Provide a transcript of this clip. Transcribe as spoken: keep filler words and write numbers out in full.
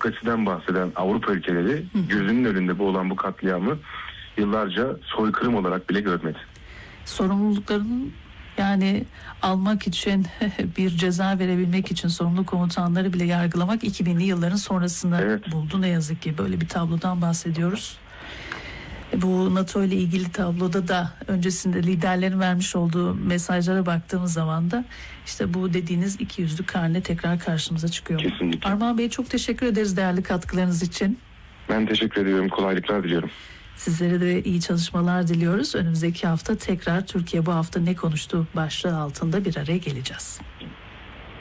demokrasiden bahseden Avrupa ülkeleri gözünün önünde bu olan bu katliamı yıllarca soykırım olarak bile görmedi. Sorumlulukların yani almak için bir ceza verebilmek için sorumlu komutanları bile yargılamak iki binli yılların sonrasında evet. buldu ne yazık ki. Böyle bir tablodan bahsediyoruz. Bu NATO ile ilgili tabloda da öncesinde liderlerin vermiş olduğu mesajlara baktığımız zaman da işte bu dediğiniz iki yüzlü karne tekrar karşımıza çıkıyor. Kesinlikle. Armağan Bey çok teşekkür ederiz değerli katkılarınız için. Ben teşekkür ediyorum. Kolaylıklar diliyorum. Sizlere de iyi çalışmalar diliyoruz. Önümüzdeki hafta tekrar Türkiye bu hafta ne konuştu başlığı altında bir araya geleceğiz.